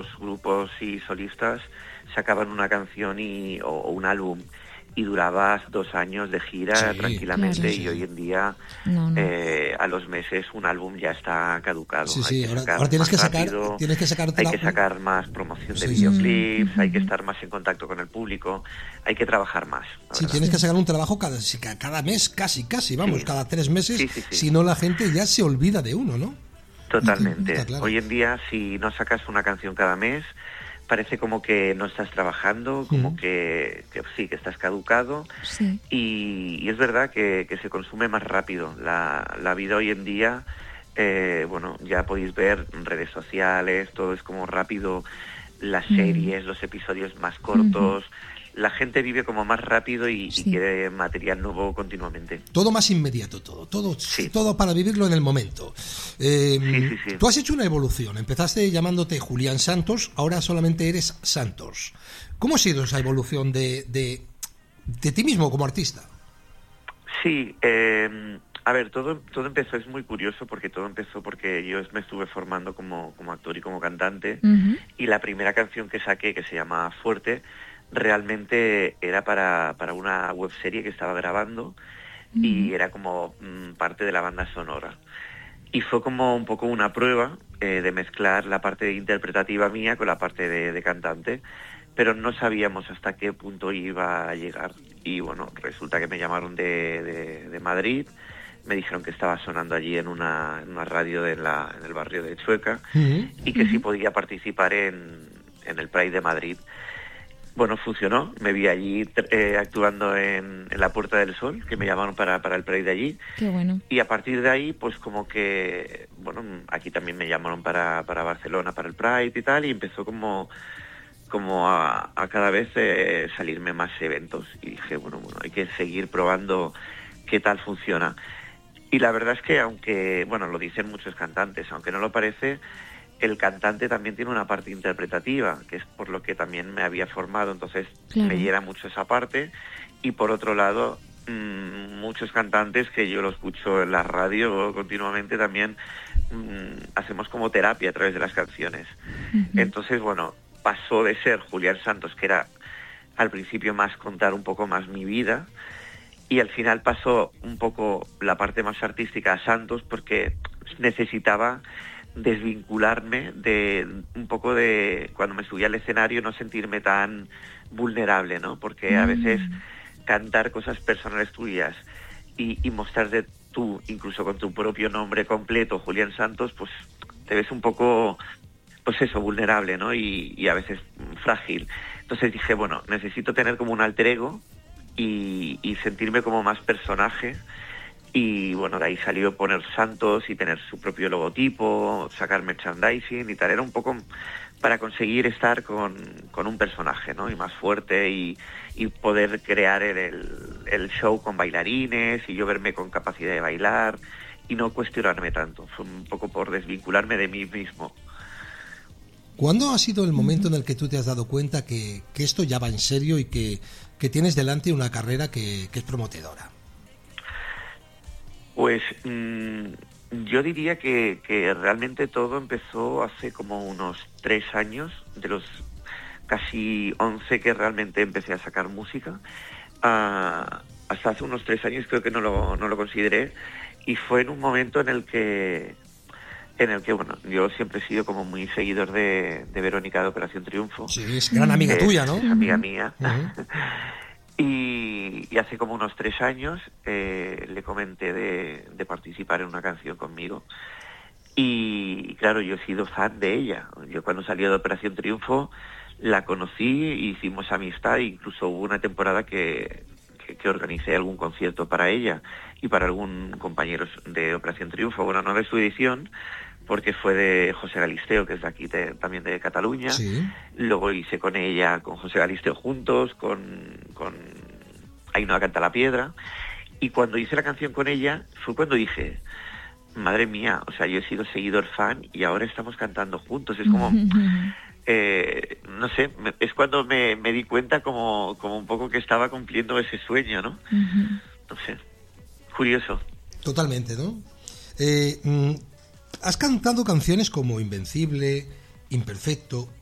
muchos grupos y solistas sacaban una canción o un álbum y durabas 2 años de gira tranquilamente, claro, y hoy en día a los meses un álbum ya está caducado. Sí, ahora tienes que sacar más promoción de videoclips, hay que estar más en contacto con el público, hay que trabajar más. Sí, tienes que sacar un trabajo cada mes, casi, vamos, cada 3 meses, si no la gente ya se olvida de uno, ¿no? Totalmente. Claro. Hoy en día, si no sacas una canción cada mes, parece como que no estás trabajando, como que sí, que estás caducado. Sí. Y es verdad que se consume más rápido. La vida hoy en día, bueno, ya podéis ver en redes sociales, todo es como rápido, las series, los episodios más cortos. La gente vive como más rápido y quiere material nuevo continuamente. Todo más inmediato, todo para vivirlo en el momento. Sí. Tú has hecho una evolución. Empezaste llamándote Julián Santos, ahora solamente eres Santos. ¿Cómo ha sido esa evolución de ti mismo como artista? Sí, a ver, todo empezó, es muy curioso porque todo empezó porque yo me estuve formando como actor y como cantante, y la primera canción que saqué, que se llama Fuerte, realmente era para una webserie que estaba grabando y era como parte de la banda sonora. Y fue como un poco una prueba de mezclar la parte interpretativa mía con la parte de cantante, pero no sabíamos hasta qué punto iba a llegar. Y bueno, resulta que me llamaron de Madrid, me dijeron que estaba sonando allí en una radio en el barrio de Chueca, y que sí podía participar en el Pride de Madrid. Bueno, funcionó, me vi allí actuando en la Puerta del Sol, que me llamaron para el Pride de allí. Qué bueno. Y a partir de ahí, pues como que, bueno, aquí también me llamaron para Barcelona, para el Pride y tal, y empezó como a cada vez salirme más eventos. Y dije, bueno, hay que seguir probando qué tal funciona. Y la verdad es que, aunque, bueno, lo dicen muchos cantantes, aunque no lo parece, el cantante también tiene una parte interpretativa, que es por lo que también me había formado, entonces me llena mucho esa parte. Y por otro lado, muchos cantantes que yo lo escucho en la radio continuamente también hacemos como terapia a través de las canciones. Entonces, bueno, pasó de ser Julián Santos, que era al principio más contar un poco más mi vida, y al final pasó un poco la parte más artística a Santos, porque necesitaba desvincularme de un poco de cuando me subía al escenario, no sentirme tan vulnerable, ¿no? Porque a veces cantar cosas personales tuyas y mostrarte tú, incluso con tu propio nombre completo, Julián Santos, pues te ves un poco, pues eso, vulnerable, ¿no? Y a veces frágil. Entonces dije, bueno, necesito tener como un alter ego y sentirme como más personaje. Y bueno, de ahí salió poner Santos y tener su propio logotipo, sacar merchandising y tal. Era un poco para conseguir estar con un personaje, ¿no? Y más fuerte y poder crear el show con bailarines y yo verme con capacidad de bailar y no cuestionarme tanto. Fue un poco por desvincularme de mí mismo. ¿Cuándo ha sido el momento en el que tú te has dado cuenta que esto ya va en serio y que tienes delante una carrera que es prometedora? Pues yo diría que realmente todo empezó hace como unos 3 años, de los casi 11 que realmente empecé a sacar música. Hasta hace unos 3 años creo que no lo consideré, y fue en un momento en el que bueno, yo siempre he sido como muy seguidor de Verónica de Operación Triunfo. Sí, es gran amiga tuya, ¿no? Es amiga mía. Y hace como unos 3 años le comenté de participar en una canción conmigo. Y claro, yo he sido fan de ella. Yo cuando salió de Operación Triunfo la conocí, hicimos amistad, incluso hubo una temporada que organicé algún concierto para ella y para algún compañero de Operación Triunfo. Bueno, no de su edición, porque fue de José Galisteo, que es de aquí también de Cataluña. Sí. Luego hice con ella, con José Galisteo juntos, con Ainhoa Canta la Piedra. Y cuando hice la canción con ella, fue cuando dije, madre mía, o sea, yo he sido seguidor fan y ahora estamos cantando juntos. Es como, no sé, es cuando me di cuenta como un poco que estaba cumpliendo ese sueño, ¿no? No sé, curioso. Totalmente, ¿no? Has cantado canciones como Invencible, Imperfecto,